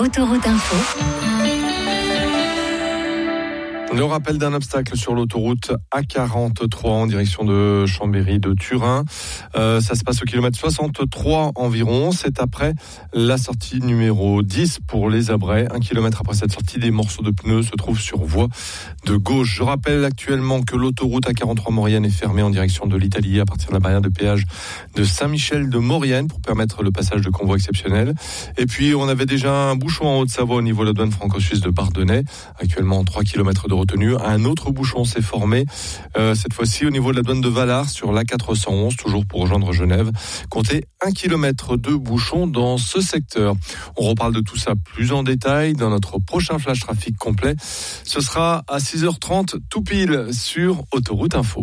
Autoroute Info. Le rappel d'un obstacle sur l'autoroute A43 en direction de Chambéry de Turin. Ça se passe au kilomètre 63 environ. C'est après la sortie numéro 10 pour les Abrets. 1 kilomètre après cette sortie, des morceaux de pneus se trouvent sur voie de gauche. Je rappelle actuellement que l'autoroute A43 Maurienne est fermée en direction de l'Italie à partir de la barrière de péage de Saint-Michel de Maurienne pour permettre le passage de convois exceptionnels. Et puis on avait déjà un bouchon en Haute-Savoie au niveau de la douane franco-suisse de Bardonnay. Actuellement 3 kilomètres de retenue. Un autre bouchon s'est formé, cette fois-ci au niveau de la douane de Valars sur l'A411, toujours pour rejoindre Genève. Comptez 1 kilomètre de bouchon dans ce secteur. On reparle de tout ça plus en détail dans notre prochain flash trafic complet. Ce sera à 6h30 tout pile sur Autoroute Info.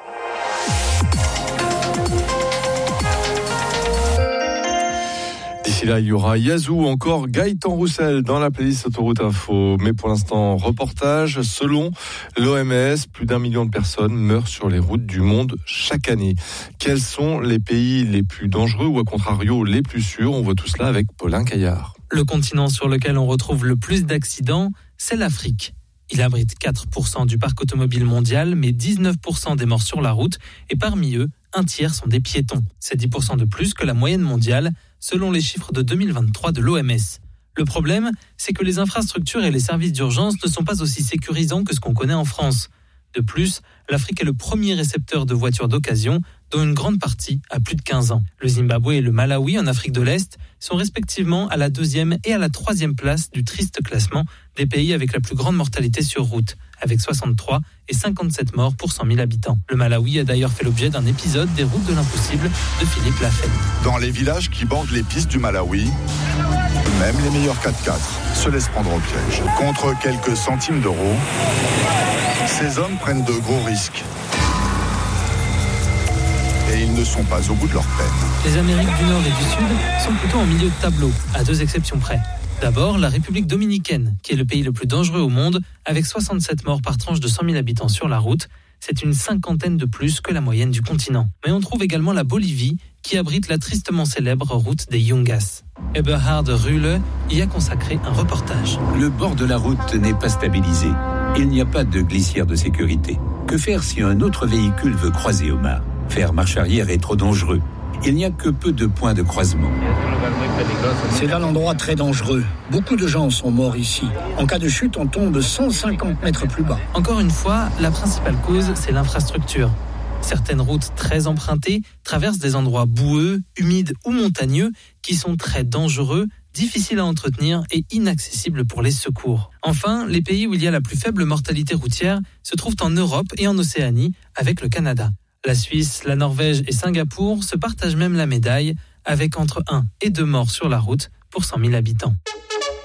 D'ici là, il y aura Yazoo, encore Gaëtan Roussel dans la playlist Autoroute Info. Mais pour l'instant, reportage. Selon l'OMS, plus d'1 million de personnes meurent sur les routes du monde chaque année. Quels sont les pays les plus dangereux ou à contrario les plus sûrs? On voit tout cela avec Paulin Caillard. Le continent sur lequel on retrouve le plus d'accidents, c'est l'Afrique. Il abrite 4% du parc automobile mondial, mais 19% des morts sur la route. Et parmi eux, un tiers sont des piétons. C'est 10% de plus que la moyenne mondiale, selon les chiffres de 2023 de l'OMS. Le problème, c'est que les infrastructures et les services d'urgence ne sont pas aussi sécurisants que ce qu'on connaît en France. De plus, l'Afrique est le premier récepteur de voitures d'occasion, dont une grande partie a plus de 15 ans. Le Zimbabwe et le Malawi, en Afrique de l'Est, sont respectivement à la 2e et à la 3e place du triste classement des pays avec la plus grande mortalité sur route, avec 63 et 57 morts pour 100 000 habitants. Le Malawi a d'ailleurs fait l'objet d'un épisode des routes de l'impossible de Philippe Lafayette. Dans les villages qui bordent les pistes du Malawi, même les meilleurs 4x4 se laissent prendre au piège. Contre quelques centimes d'euros, ces hommes prennent de gros risques. Et ils ne sont pas au bout de leur peine. Les Amériques du Nord et du Sud sont plutôt en milieu de tableau, à 2 exceptions près. D'abord, la République dominicaine, qui est le pays le plus dangereux au monde, avec 67 morts par tranche de 100 000 habitants sur la route. C'est une 50aine de plus que la moyenne du continent. Mais on trouve également la Bolivie, qui abrite la tristement célèbre route des Yungas. Eberhard Rühle y a consacré un reportage. Le bord de la route n'est pas stabilisé. Il n'y a pas de glissière de sécurité. Que faire si un autre véhicule veut croiser Omar ? Faire marche arrière est trop dangereux. Il n'y a que peu de points de croisement. C'est un endroit très dangereux. Beaucoup de gens sont morts ici. En cas de chute, on tombe 150 mètres plus bas. Encore une fois, la principale cause, c'est l'infrastructure. Certaines routes très empruntées traversent des endroits boueux, humides ou montagneux qui sont très dangereux, difficiles à entretenir et inaccessibles pour les secours. Enfin, les pays où il y a la plus faible mortalité routière se trouvent en Europe et en Océanie, avec le Canada. La Suisse, la Norvège et Singapour se partagent même la médaille, avec entre 1 et 2 morts sur la route pour 100 000 habitants.